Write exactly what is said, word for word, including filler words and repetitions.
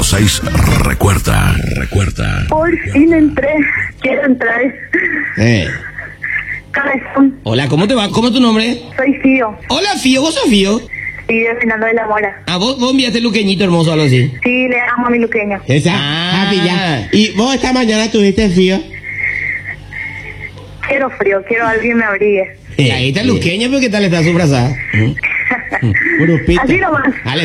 seis recuerda, recuerda. Por fin entré. Quiero entrar. Eh. Cabezón. Hola, ¿cómo te va? ¿Cómo es tu nombre? Soy Fío. Hola, Fío, ¿vos sos Fío? Sí, de Fernando de la Mora. Ah, vos, vos enviaste luqueñito hermoso o algo así. Sí, le amo a mi luqueño. Esa. Ah. Ah, ya. ¿Y vos esta mañana tuviste frío? Quiero frío, quiero alguien que me abrigue. Eh, ahí está el luqueño, pero ¿qué tal está su brazada? Grupito. Así nomás. Dale.